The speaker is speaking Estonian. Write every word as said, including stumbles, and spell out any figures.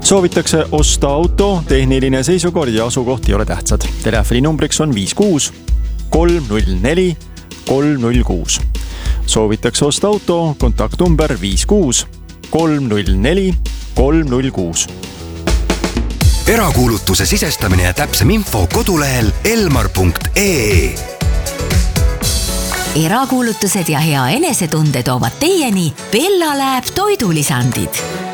Soovitakse osta auto, tehniline seisukord ja asukoht ei ole tähtsad. Telefoni numbriks on viis kuus kolm null neli kolm null kuus. Soovitakse osta auto, kontaktnumber viis kuus kolm null neli kolm null kuus. Erakuulutuse sisestamine ja täpsem info kodulehel elmar punkt ee. Erakuulutused ja hea enesetunde toovad teieni Bella Lab toidulisandid.